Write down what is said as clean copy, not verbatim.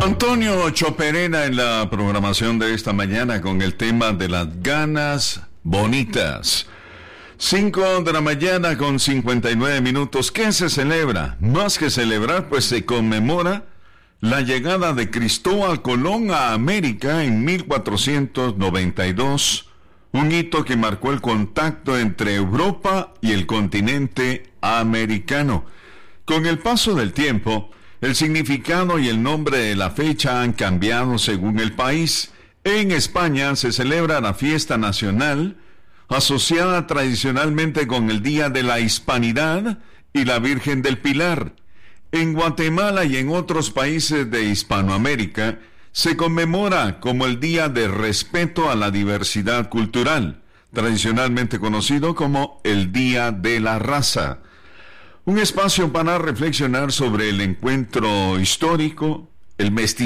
Antonio Choperena en la programación de esta mañana con el tema de las ganas bonitas. 5 de la mañana con 59 minutos. ¿Qué se celebra? Más que celebrar, pues se conmemora la llegada de Cristóbal Colón a América en 1492, un hito que marcó el contacto entre Europa y el continente americano. Con el paso del tiempo, el significado y el nombre de la fecha han cambiado según el país. En España se celebra la fiesta nacional, asociada tradicionalmente con el Día de la Hispanidad y la Virgen del Pilar. En Guatemala y en otros países de Hispanoamérica se conmemora como el Día de Respeto a la Diversidad Cultural, tradicionalmente conocido como el Día de la Raza. Un espacio para reflexionar sobre el encuentro histórico, el mestizaje